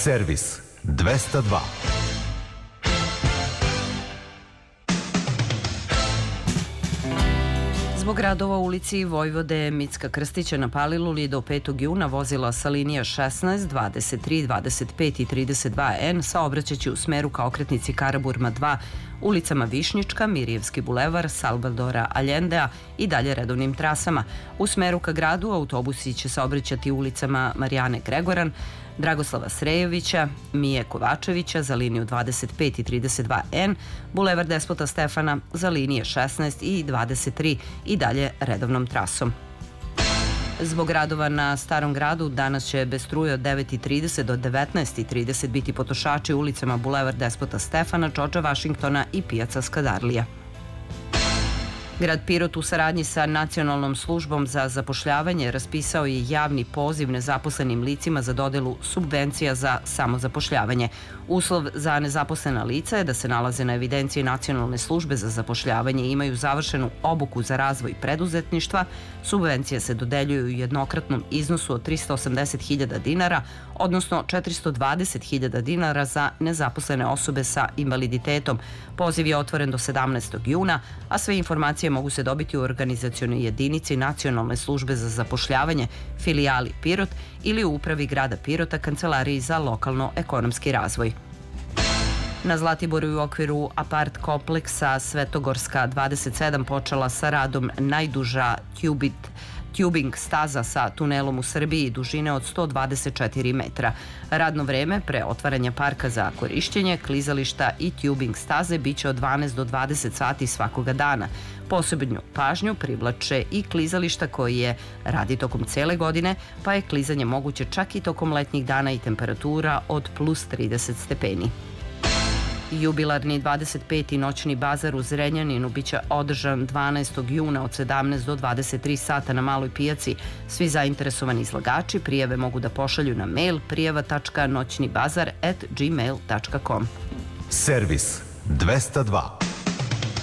Servis 202. Zbog radova u ulici Vojvode Micka Krstića na Paliluli do 5. juna vozila sa linija 16, 23, 25 i 32N saobraćaće u smeru ka okretnici Karaburma 2, ulicama Višnjička, Mirjevski bulevar, Salvadora Aljendea i dalje redovnim trasama. U smeru ka gradu autobusi će saobraćati ulicama Marijane Gregoran, Dragoslava Srejovića, Mije Kovačevića za liniju 25 i 32N, bulevar Despota Stefana za linije 16 i 23 i dalje redovnom trasom. Zbog radova na Starom gradu danas će bez struje od 9:30 do 19:30 biti potrošači ulicama bulevar Despota Stefana, Džordža Vašingtona i pijaca Skadarlija. Grad Pirot u saradnji sa Nacionalnom službom za zapošljavanje raspisao je javni poziv nezaposlenim licima za dodelu subvencija za samozapošljavanje. Uslov za nezaposlena lica je da se nalaze na evidenciji Nacionalne službe za zapošljavanje i imaju završenu obuku za razvoj preduzetništva. Subvencije se dodeljuju u jednokratnom iznosu od 380.000 dinara, odnosno 420.000 dinara za nezaposlene osobe sa invaliditetom. Poziv je otvoren do 17. juna, a sve informacije mogu se dobiti u organizacionoj jedinici Nacionalne službe za zapošljavanje, filijali Pirot ili u upravi grada Pirota, kancelariji za lokalno-ekonomski razvoj. Na Zlatiboru u okviru apart kompleksa Svetogorska 27 počela sa radom najduža tubing staza sa tunelom u Srbiji dužine od 124 metra. Radno vreme pre otvaranja parka za korišćenje, klizališta i tubing staze biće od 12 do 20 sati svakoga dana. Posebnu pažnju privlače i klizališta koje radi tokom cele godine, pa je klizanje moguće čak i tokom letnjih dana i temperatura od plus 30 stepeni. Jubilarni 25. noćni bazar u Zrenjaninu biće održan 12. juna od 17 do 23 sata na Maloj pijaci. Svi zainteresovani izlagači prijave mogu da pošalju na mail prijava.noćnibazar@gmail.com. Servis 202.